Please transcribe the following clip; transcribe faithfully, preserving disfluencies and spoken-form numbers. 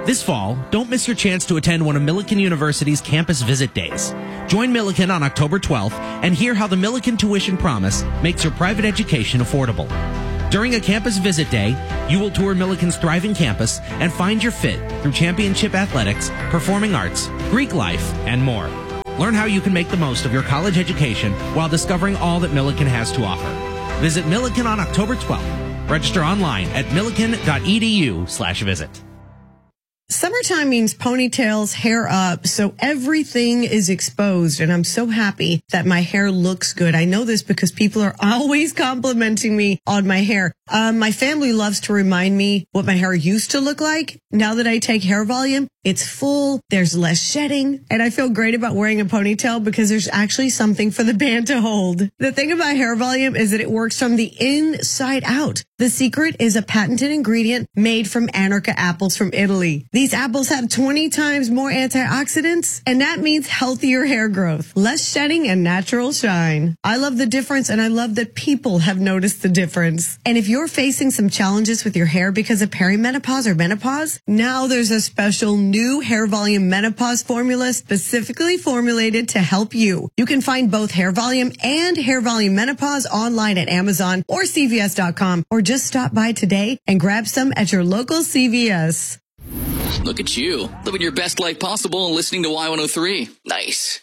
This fall, don't miss your chance to attend one of Millikan University's campus visit days. Join Millikan on October twelfth and hear how the Millikan Tuition Promise makes your private education affordable. During a campus visit day, you will tour Millikan's thriving campus and find your fit through championship athletics, performing arts, Greek life, and more. Learn how you can make the most of your college education while discovering all that Millikan has to offer. Visit Millikan on October twelfth. Register online at millikan.edu slash visit. Summertime means ponytails, hair up, so everything is exposed, and I'm so happy that my hair looks good. I know this because people are always complimenting me on my hair. Um, my family loves to remind me what my hair used to look like. Now that I take Hair Volume, it's full, there's less shedding, and I feel great about wearing a ponytail because there's actually something for the band to hold. The thing about Hair Volume is that it works from the inside out. The secret is a patented ingredient made from Anarca apples from Italy. These apples have twenty times more antioxidants, and that means healthier hair growth, less shedding, and natural shine. I love the difference, and I love that people have noticed the difference. And if you're facing some challenges with your hair because of perimenopause or menopause, now there's a special new Hair Volume Menopause formula specifically formulated to help you. You can find both Hair Volume and Hair Volume Menopause online at Amazon or C V S dot com, or just stop by today and grab some at your local C V S. Look at you, living your best life possible and listening to Y one oh three. Nice.